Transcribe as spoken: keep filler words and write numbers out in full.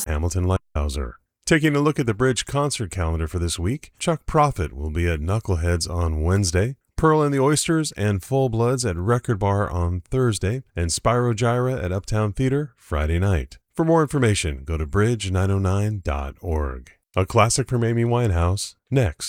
Hamilton Lighthouser. Taking a look at the Bridge concert calendar for this week, Chuck Prophet will be at Knuckleheads on Wednesday, Pearl and the Oysters and Full Bloods at Record Bar on Thursday, and Spyro Gyra at Uptown Theater Friday night. For more information, go to bridge nine oh nine dot org. A classic from Amy Winehouse, next.